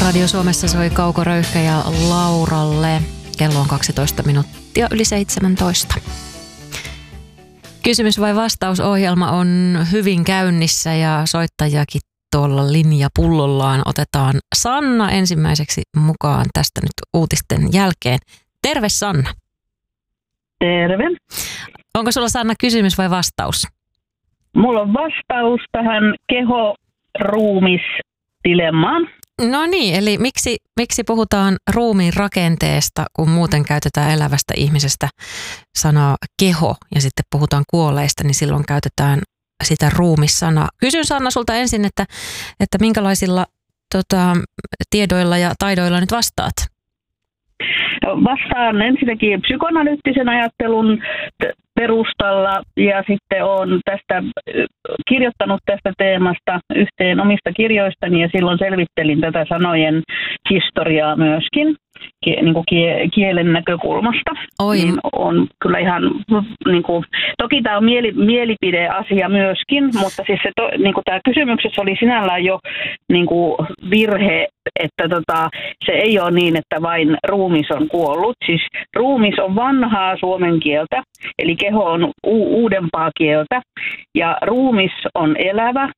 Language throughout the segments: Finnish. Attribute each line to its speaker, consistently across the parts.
Speaker 1: Radio Suomessa soi Kauko Röyhkä ja Lauralle. Kello on 12 minuuttia yli 17. Kysymys vai vastausohjelma on hyvin käynnissä ja soittajakin tuolla linjapullollaan. Otetaan Sanna ensimmäiseksi mukaan tästä nyt uutisten jälkeen. Terve Sanna.
Speaker 2: Terve.
Speaker 1: Onko sulla Sanna kysymys vai vastaus?
Speaker 2: Mulla on vastaus tähän keho-ruumis-dilemmaan.
Speaker 1: No niin, eli miksi puhutaan ruumiin rakenteesta, kun muuten käytetään elävästä ihmisestä sanaa keho ja sitten puhutaan kuolleista, niin silloin käytetään sitä ruumissanaa. Kysyn Sanna sulta ensin, että minkälaisilla tiedoilla ja taidoilla nyt vastaat?
Speaker 2: Vastaan ensinnäkin psykoanalyyttisen ajattelun perustalla ja sitten olen kirjoittanut tästä teemasta yhteen omista kirjoistani ja silloin selvittelin tätä sanojen historiaa myöskin niin kuin kielen näkökulmasta. Niin on kyllä ihan, niin kuin, toki tämä on mielipideasia myöskin, mutta siis niin kuin tämä kysymyksessä oli sinällään jo niin kuin virhe, että se ei ole niin, että vain ruumis on kuollut. Siis ruumis on vanhaa suomen kieltä, eli keho on uudempaa kieltä ja ruumis on elävä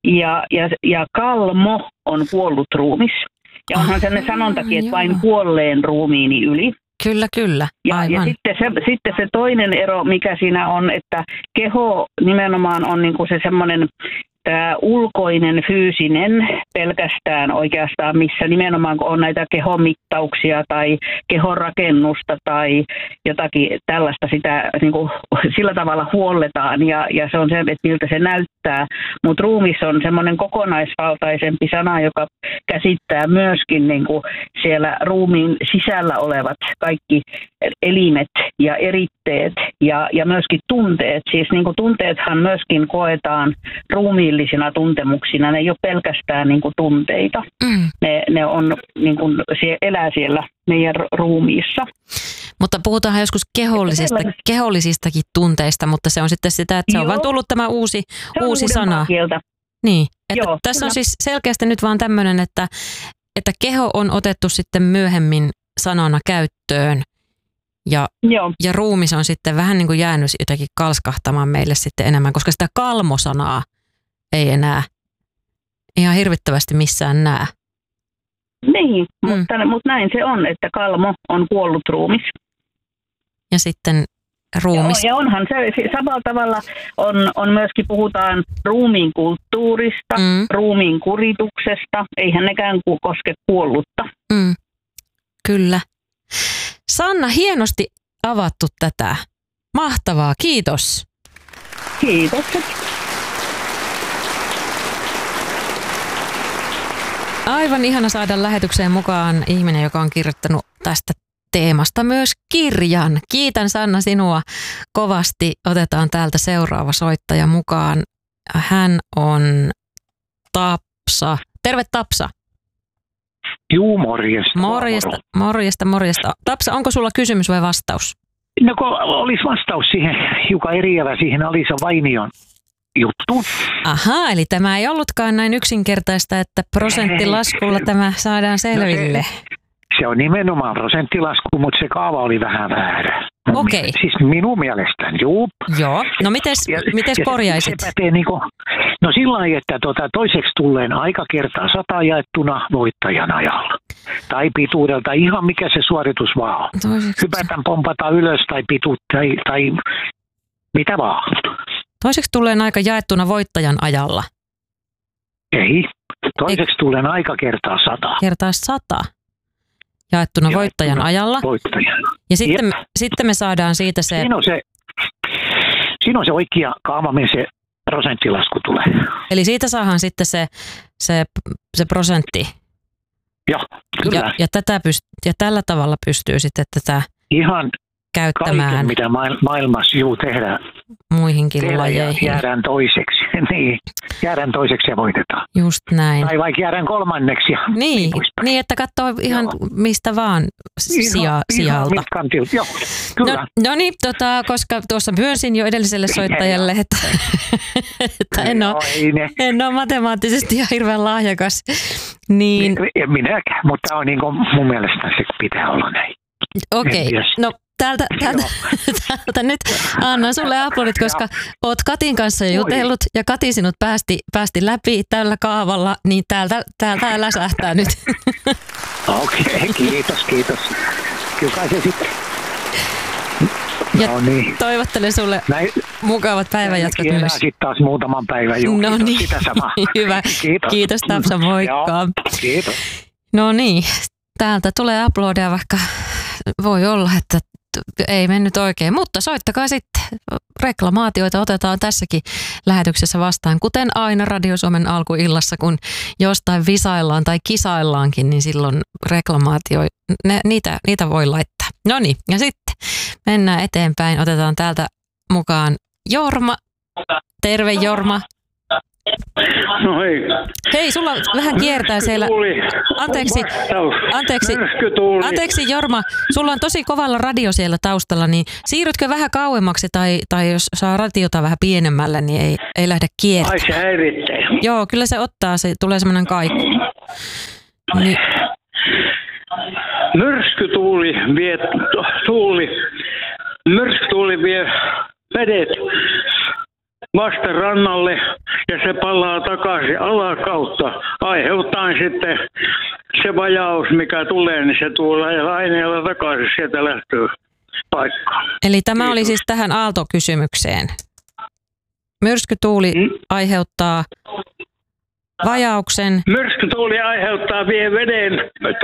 Speaker 2: ja kalmo on kuollut ruumis. Ja onhan sellainen sanontakin, että vain kuolleen ruumiini yli.
Speaker 1: Kyllä.
Speaker 2: Ja sitten se toinen ero, mikä siinä on, että keho nimenomaan on niinku se semmoinen tämä ulkoinen, fyysinen pelkästään oikeastaan, missä nimenomaan on näitä kehomittauksia tai kehonrakennusta tai jotakin tällaista, sitä niin kuin, sillä tavalla huolletaan ja se on se, että miltä se näyttää. Mutta ruumis on semmoinen kokonaisvaltaisempi sana, joka käsittää myöskin niin kuin siellä ruumiin sisällä olevat kaikki elimet ja eritteet ja myöskin tunteet. Siis niin kuin tunteethan myöskin koetaan ruumiillisina tuntemuksina. Ne ei ole pelkästään niin kuin tunteita. Ne on, niin kuin, elää siellä meidän ruumiissa.
Speaker 1: Mutta puhutaan joskus kehollisistakin tunteista, mutta se on sitten sitä, että se on vaan tullut tämä uusi sana.
Speaker 2: Kieltä.
Speaker 1: Niin, että joo, tässä on siis selkeästi nyt vaan tämmöinen, että keho on otettu sitten myöhemmin sanana käyttöön ja ruumis on sitten vähän niin kuin jäänyt jotenkin kalskahtamaan meille sitten enemmän, koska sitä kalmosanaa ei enää ihan hirvittävästi missään näe.
Speaker 2: Niin, mutta näin se on, että kalmo on kuollut ruumis. Ja
Speaker 1: sitten ruumis.
Speaker 2: Ja onhan se samalla tavalla on myöskin puhutaan ruumiin kulttuurista, ruumiin kurituksesta, eihän nekään koske kuollutta.
Speaker 1: Kyllä. Sanna, hienosti avattu tätä. Mahtavaa, kiitos.
Speaker 2: Kiitokset.
Speaker 1: Aivan ihana saada lähetykseen mukaan ihminen, joka on kirjoittanut tästä teemasta myös kirjan. Kiitän Sanna sinua kovasti. Otetaan täältä seuraava soittaja mukaan. Hän on Tapsa. Terve Tapsa.
Speaker 3: Juu, morjesta.
Speaker 1: Morjesta. Tapsa, onko sulla kysymys vai vastaus?
Speaker 3: No kun olisi vastaus siihen, hiukan eriävä siihen Alisa Vainion juttuun.
Speaker 1: Aha, eli tämä ei ollutkaan näin yksinkertaista, että prosenttilaskulla tämä saadaan selville.
Speaker 3: No se on nimenomaan prosenttilasku, mutta se kaava oli vähän väärä.
Speaker 1: Okei.
Speaker 3: Siis minun mielestäni, juu.
Speaker 1: Joo, no mites korjaisit?
Speaker 3: Se pätee no sillä lailla, että toiseksi tulleen aika kertaa 100 jaettuna voittajan ajalla. Tai pituudelta, ihan mikä se suoritus vaan on. Hypätään, pompataan ylös tai pituut tai mitä vaan.
Speaker 1: Toiseksi tulleen aika jaettuna voittajan ajalla.
Speaker 3: Ei, toiseksi tulleen aika kertaa 100.
Speaker 1: Kertaa 100. Jaettuna voittajan ajalla. Ja sitten me saadaan siitä se...
Speaker 3: Siinä on se oikea kaava, mihin se prosenttilasku tulee.
Speaker 1: Eli siitä saadaan sitten se prosentti.
Speaker 3: Joo, kyllä.
Speaker 1: Ja tällä tavalla pystyy sitten tätä... käyttämään.
Speaker 3: Kaiken, mitä maailmassa tehdään.
Speaker 1: Muihinkin lajeihin.
Speaker 3: Jäädään toiseksi. Niin, jäädään toiseksi ja voitetaan.
Speaker 1: Just näin.
Speaker 3: Tai vaikka jäädään kolmanneksi.
Speaker 1: Niin, että katsoo ihan mistä vaan sijalta.
Speaker 3: Joo, kyllä.
Speaker 1: No niin, koska tuossa myönsin jo edelliselle soittajalle, että en ole matemaattisesti ihan hirveän lahjakas. Niin.
Speaker 3: En minäkään, mutta on niin kuin mun mielestä se pitää olla näin.
Speaker 1: Okei, no täältä nyt annan sulle aplodit, koska oot Katin kanssa jutellut ja Kati sinut päästi läpi tällä kaavalla, niin täältä läsähtää nyt.
Speaker 3: Okei, kiitos. Kyllä se sitten.
Speaker 1: Ja toivottelen sulle mukavat päivänjatkot myös.
Speaker 3: Sitten taas muutaman päivän sitä samaa.
Speaker 1: Hyvä. Kiitos Tapsa, moikka.
Speaker 3: Kiitos.
Speaker 1: No niin, täältä tulee aplodeja, vaikka voi olla, että ei mennyt oikein, mutta soittakaa sitten. Reklamaatioita otetaan tässäkin lähetyksessä vastaan, kuten aina Radio Suomen alkuillassa, kun jostain visaillaan tai kisaillaankin, niin silloin niitä voi laittaa. No niin, ja sitten mennään eteenpäin. Otetaan täältä mukaan Jorma. Terve Jorma.
Speaker 4: No hei.
Speaker 1: Hei, sulla vähän kiertää siellä. Anteeksi Jorma, sulla on tosi kovalla radio siellä taustalla, niin siirrytkö vähän kauemmaksi tai jos saa radiota vähän pienemmälle, niin ei lähde kiertämään.
Speaker 4: Ai se häiritsee.
Speaker 1: Joo, kyllä se ottaa, se tulee semmoinen kaiku. Niin.
Speaker 4: Myrskytuuli vie vedet vastarannalle ja se palaa takaisin alakautta. Aiheuttaen sitten se vajaus, mikä tulee, niin se tulee aineella takaisin sieltä lähtöä paikkaan.
Speaker 1: Eli tämä oli siis tähän aaltokysymykseen. Myrskytuuli aiheuttaa vajauksen.
Speaker 4: Myrskytuuli aiheuttaa vie veden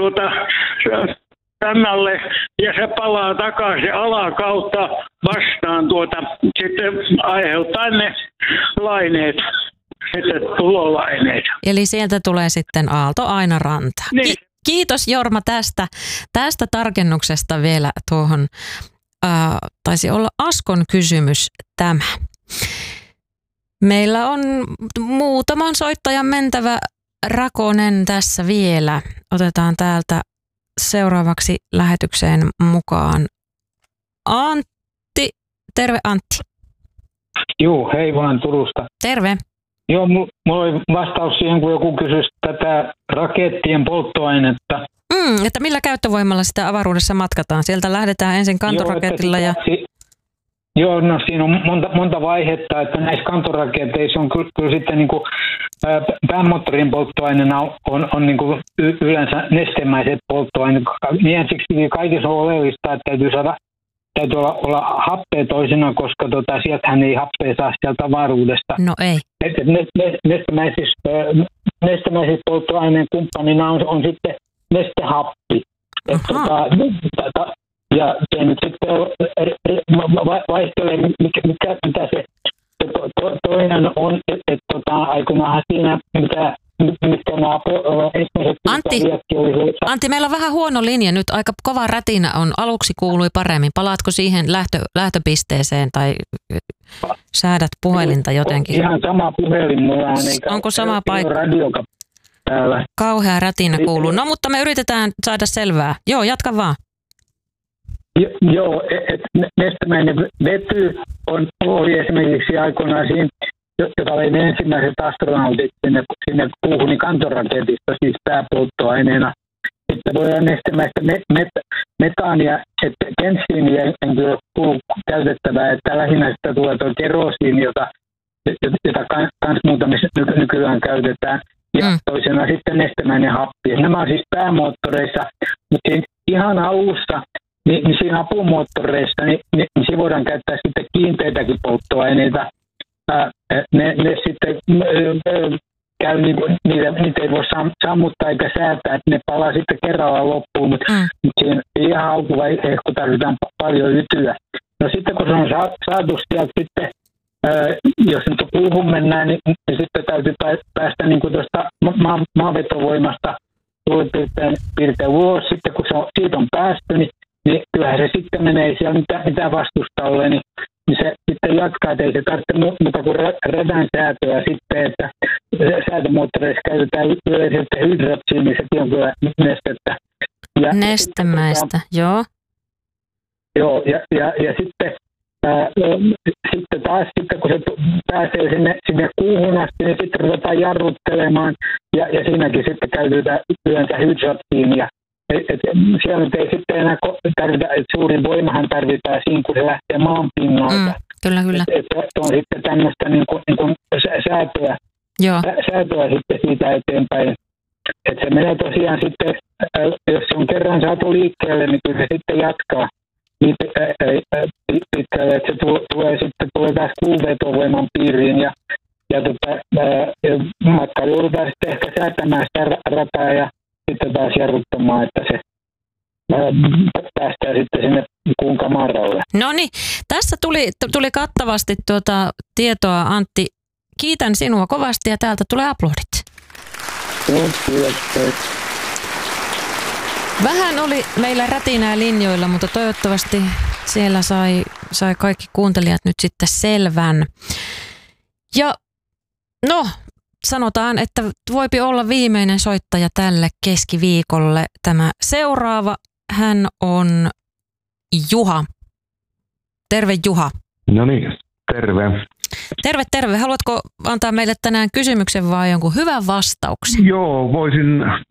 Speaker 4: rannalle ja se palaa takaisin alakautta vastaan sitten aiheuttaa ne laineet, sitten tulolaineet.
Speaker 1: Eli sieltä tulee sitten aalto aina rantaan.
Speaker 4: Niin.
Speaker 1: Kiitos Jorma tästä tarkennuksesta vielä tuohon, taisi olla Askon kysymys tämä. Meillä on muutaman soittajan mentävä Rakonen tässä vielä. Otetaan täältä seuraavaksi lähetykseen mukaan Antti. Terve Antti.
Speaker 5: Joo, hei vaan Turusta.
Speaker 1: Terve.
Speaker 5: Joo, mulla oli vastaus siihen, kun joku kysyi tätä rakettien polttoainetta.
Speaker 1: Että millä käyttövoimalla sitä avaruudessa matkataan? Sieltä lähdetään ensin kantoraketilla
Speaker 5: Joo, no siinä on monta vaihetta, että näissä kantoraketeissa on kyllä sitten niin kuin päämoottorin polttoaineena on niin kuin yleensä nestemäiset polttoaineet. Niin ensiksi kaikissa on oleellista, että täytyy olla happea toisena, koska sieltähän ei happea saa sieltä avaruudesta.
Speaker 1: No ei.
Speaker 5: Nestemäisissä polttoaineen kumppanina on sitten nestehappi. Ja se nyt sitten vaihtelee, mitä se toinen on, että aikoinaan siinä, mitkä nämä ensimmäiset
Speaker 1: Antti, meillä on vähän huono linja nyt, aika kova rätinä on, aluksi kuului paremmin. Palaatko siihen lähtöpisteeseen tai säädät puhelinta jotenkin?
Speaker 5: Ihan sama puhelin mulla on.
Speaker 1: Onko sama paikka? Kauhea rätinä kuuluu. No mutta me yritetään saada selvää. Joo, jatka vaan.
Speaker 5: Joo, nestemäinen vety oli esimerkiksi aikoinaan siinä, joka oli ne ensimmäiset astronautit sinne kuuhun, niin kantoraketista, siis pääpolttoaineena. Sitten voi olla nestemäistä metaania, että bensiiniä en kyllä kuulu käytettävää, että lähinnä sitä tulee tuo kerosiini, jota kans muutamissa nykyään käytetään. Ja toisena sitten nestemäinen happi. Nämä on siis päämoottoreissa, mutta ihan alussa niin siinä apumoottoreissa niin siinä voidaan käyttää sitten kiinteitäkin polttoaineita. Ne sitten käy niitä ei voi sammuttaa eikä säätää, että ne palaa sitten kerralla loppuun, mutta siinä ihan alkuvaiheessa, kun tarvitaan paljon ytyä. No sitten kun se on saatu sieltä sitten, jos nyt puuhun mennään, niin sitten täytyy päästä niin kuin tuosta maavetovoimasta suurin piirtein ulos. Sitten kun siitä on päästy, niin niin kyllähän se sitten menee, ei siellä mitään vastusta ole, niin se sitten jatkaa, että ei se tarvitse muuta kuin radan säätöä sitten, että säätömoottoreissa käytetään yleisesti hydratsiin, niin sekin on kyllä nestettä.
Speaker 1: Nestemäistä, joo.
Speaker 5: Joo, ja sitten taas, kun se pääsee sinne kuuhun asti, niin sitten ruvetaan jarruttelemaan, ja siinäkin sitten käytetään yleensä hydratsiin, ja siellä ei sitten enää tarvita, että suurin voimahan tarvitaan siinä, kun se lähtee maan pinnalta.
Speaker 1: Kyllä.
Speaker 5: Että on sitten tämmöistä niin kuin säätöä sitten siitä eteenpäin. Että se menee tosiaan sitten, jos se on kerran saatu liikkeelle, niin kyllä se sitten jatkaa niin pitkälle, että se tulee taas kuuvetovoiman piiriin ja matkalla joudutaan sitten ehkä säätämään sitä rataa ja sitten taas jarruttamaan, että se päästään sitten sinne kuun kamaralle.
Speaker 1: No niin, tässä tuli kattavasti tietoa, Antti. Kiitän sinua kovasti ja täältä tulee aplodit. Vähän oli meillä rätinää linjoilla, mutta toivottavasti siellä sai kaikki kuuntelijat nyt sitten selvän. Ja no, sanotaan, että voipi olla viimeinen soittaja tälle keskiviikolle. Tämä seuraava, hän on Juha. Terve Juha.
Speaker 6: No niin, terve.
Speaker 1: Terve. Haluatko antaa meille tänään kysymyksen vai jonkun hyvän vastauksen?
Speaker 6: Joo, voisin